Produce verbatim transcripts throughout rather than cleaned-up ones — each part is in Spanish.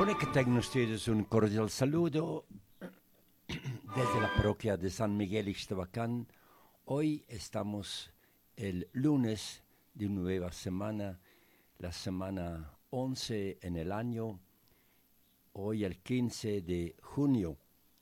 Bueno, que tengan ustedes un cordial saludo desde la parroquia de San Miguel Ixtabacán. Hoy estamos el lunes de una nueva semana, la semana once en el año, hoy el quince de junio.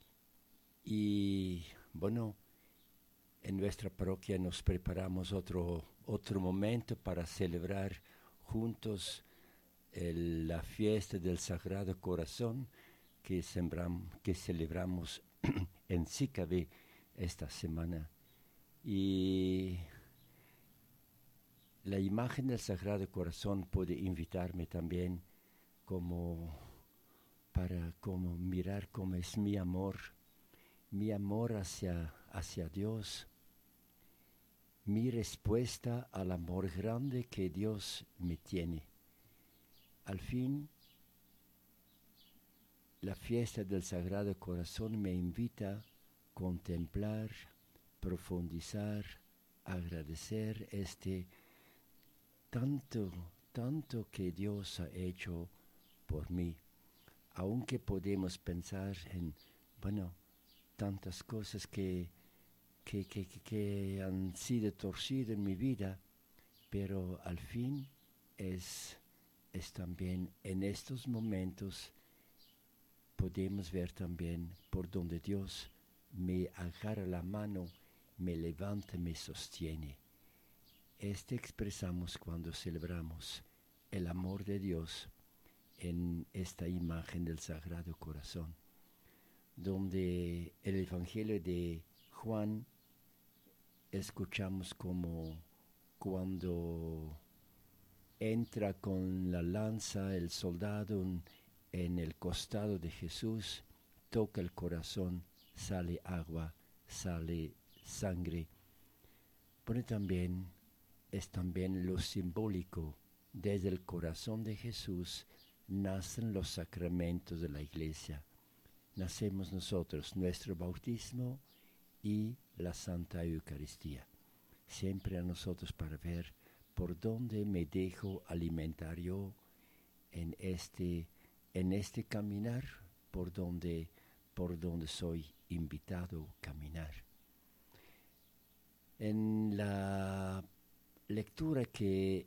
Y bueno, en nuestra parroquia nos preparamos otro, otro momento para celebrar juntos el, la fiesta del Sagrado Corazón que, sembram, que celebramos en Sicavé esta semana. Y la imagen del Sagrado Corazón puede invitarme también como para como mirar cómo es mi amor, mi amor hacia, hacia Dios, mi respuesta al amor grande que Dios me tiene. Al fin, la fiesta del Sagrado Corazón me invita a contemplar, profundizar, agradecer este tanto, tanto que Dios ha hecho por mí. Aunque podemos pensar en, bueno, tantas cosas que, que, que, que han sido torcidas en mi vida, pero al fin es, es también en estos momentos podemos ver también por donde Dios me agarra la mano, me levanta, me sostiene. Este expresamos cuando celebramos el amor de Dios en esta imagen del Sagrado Corazón, donde el Evangelio de Juan escuchamos como cuando entra con la lanza el soldado en, en el costado de Jesús, toca el corazón, sale agua, sale sangre. Pero también es también lo simbólico. Desde el corazón de Jesús nacen los sacramentos de la Iglesia. Nacemos nosotros, nuestro bautismo y la Santa Eucaristía. Siempre a nosotros para ver por dónde me dejo alimentar yo en este, en este caminar, por donde, por donde soy invitado a caminar. En la lectura que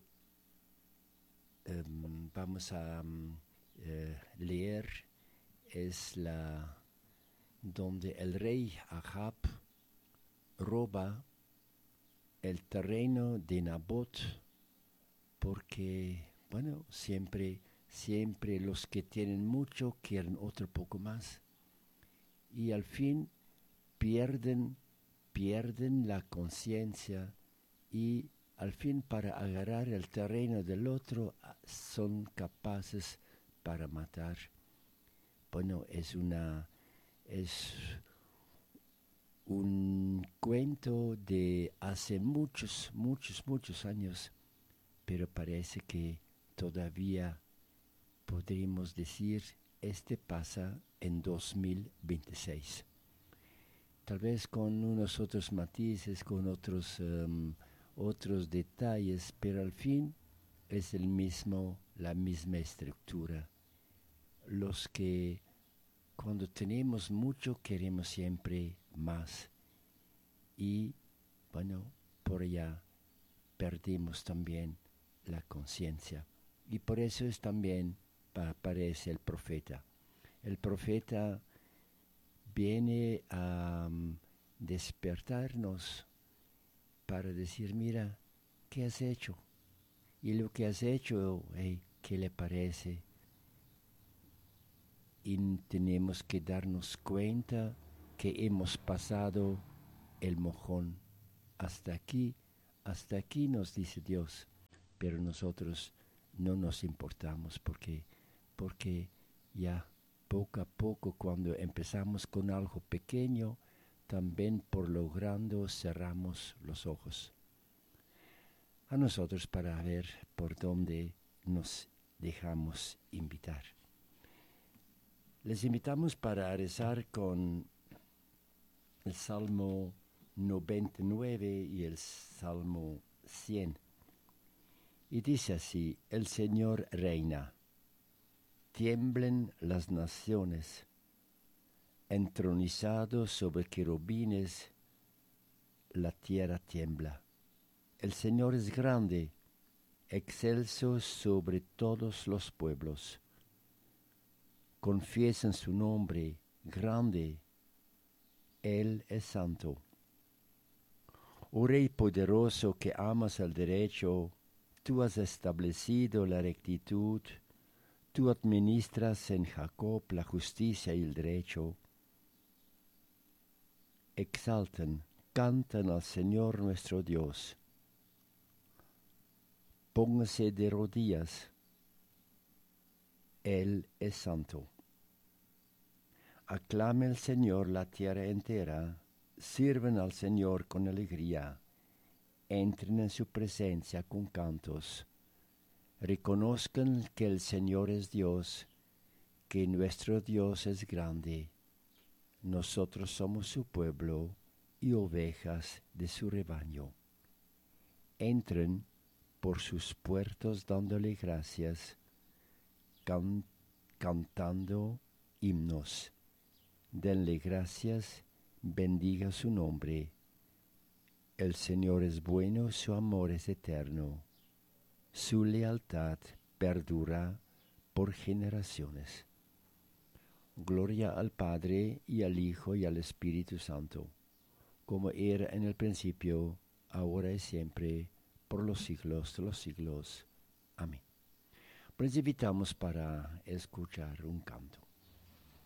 um, vamos a um, uh, leer es la donde el rey Ahab roba el terreno de Nabot, porque, bueno, siempre, siempre los que tienen mucho quieren otro poco más. Y al fin pierden, pierden la conciencia y al fin para agarrar el terreno del otro son capaces para matar. Bueno, es una, es un cuento de hace muchos, muchos, muchos años, pero parece que todavía podríamos decir este pasa en dos mil veintiséis. Tal vez con unos otros matices, con otros, um, otros detalles, pero al fin es el mismo, la misma estructura. Los que cuando tenemos mucho queremos siempre más y, bueno, por allá perdimos también la conciencia. Y por eso es también aparece el profeta. El profeta viene a um, despertarnos para decir, mira, ¿qué has hecho? Y lo que has hecho, hey, ¿qué le parece? Y tenemos que darnos cuenta que hemos pasado el mojón. Hasta aquí, hasta aquí nos dice Dios, pero nosotros no nos importamos porque, porque ya poco a poco cuando empezamos con algo pequeño, también por lo grande cerramos los ojos. A nosotros para ver por dónde nos dejamos invitar. Les invitamos para rezar con el Salmo noventa y nueve y el Salmo cien. Y dice así, el Señor reina. tiemblen las naciones. Entronizado sobre querubines, la tierra tiembla. El Señor es grande, excelso sobre todos los pueblos. Confiesen su nombre, grande, Él es santo. Oh Rey poderoso que amas el derecho, tú has establecido la rectitud, tú administras en Jacob la justicia y el derecho. Exalten, canten al Señor nuestro Dios. Pónganse de rodillas, Él es santo. Aclame al Señor la tierra entera, sirven al Señor con alegría, entren en su presencia con cantos. Reconozcan que el Señor es Dios, que nuestro Dios es grande. Nosotros somos su pueblo y ovejas de su rebaño. Entren por sus puertos dándole gracias, can- cantando himnos. Denle gracias, bendiga su nombre. El Señor es bueno, su amor es eterno. Su lealtad perdura por generaciones. Gloria al Padre, y al Hijo, y al Espíritu Santo, como era en el principio, ahora y siempre, por los siglos de los siglos. Amén. Les invitamos para escuchar un canto.